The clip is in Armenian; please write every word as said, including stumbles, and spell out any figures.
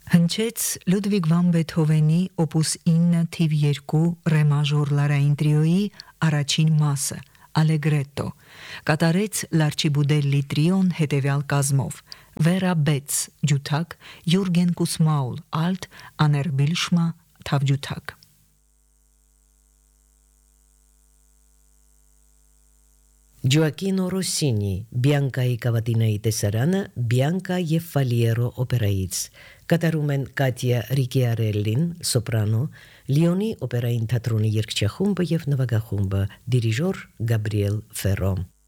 Հնչեց Լյուդվիգ վան Բեթհովենի օպուս ինը թիվ երկու ռե մաժոր լարային տրիոյի առաջին մասը Allegretto, կատարեց Լարչիբուդելլի տրիոն հետևյալ կազմով Վերա Բեց ջութակ, Յուրգեն Կուսմաուլ ալտ, Աներ Բիլշմա թավջութակ Ջոակինո Ռոսսինի Բիանկայի կավատինայի տեսարանը Բիանկա եւ Ֆալիերո օպերայից կատարում են Կատիա Ռիկիարելլին սոպրանո, Լիոնի օպերային թատրոնի երգչախումբը եւ նվագախումբը, դիրիժոր Գաբրիել Ֆերո